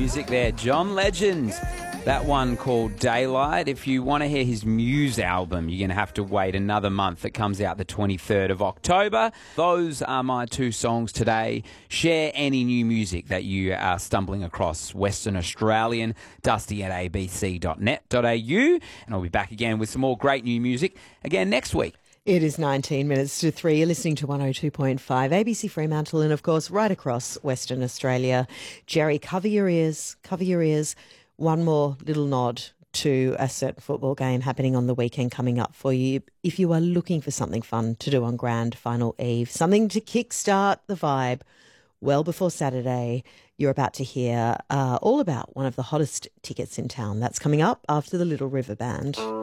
music there. John Legend. That one called Daylight. If you want to hear his Muse album, you're going to have to wait another month. It comes out the 23rd of October. Those are my two songs today. Share any new music that you are stumbling across. Western Australian, dusty at abc.net.au. And I'll be back again with some more great new music again next week. It is 19 minutes to 3. You're listening to 102.5 ABC Fremantle and, of course, right across Western Australia. Jerry, cover your ears, cover your ears. One more little nod to a certain football game happening on the weekend coming up for you. If you are looking for something fun to do on Grand Final Eve, something to kickstart the vibe well before Saturday, you're about to hear all about one of the hottest tickets in town. That's coming up after the Little River Band.